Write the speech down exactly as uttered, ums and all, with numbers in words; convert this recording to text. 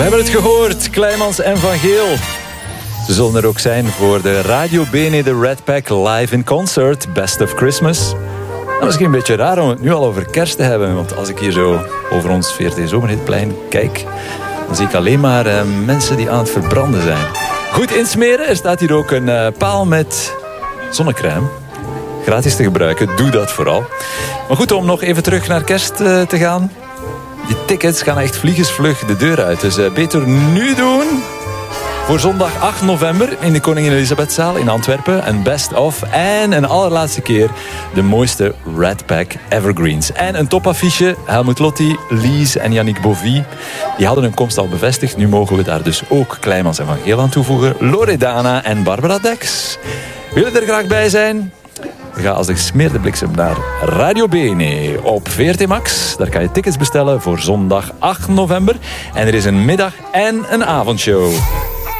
We hebben het gehoord, Kleimans en Van Geel. Ze zullen er ook zijn voor de Radio Bene, de Red Pack live in concert, Best of Christmas. Dat is misschien een beetje raar om het nu al over kerst te hebben, want als ik hier zo over ons V R T Zomerhitplein kijk, dan zie ik alleen maar uh, mensen die aan het verbranden zijn. Goed insmeren, er staat hier ook een uh, paal met zonnecrème. Gratis te gebruiken, doe dat vooral. Maar goed, om nog even terug naar kerst uh, te gaan. Die tickets gaan echt vliegensvlug de deur uit. Dus uh, beter nu doen. Voor zondag acht november in de Koningin Elisabethzaal in Antwerpen. Een best of. En een allerlaatste keer de mooiste Red Pack Evergreens. En een topaffiche. Helmut Lotti, Lies en Yannick Bovie. Die hadden hun komst al bevestigd. Nu mogen we daar dus ook Kleimans en Van Geel aan toevoegen. Loredana en Barbara Dex. Willen er graag bij zijn? Ga als de gesmeerde bliksem naar Radio Bene op V R T Max. Daar kan je tickets bestellen voor zondag acht november. En er is een middag- en een avondshow.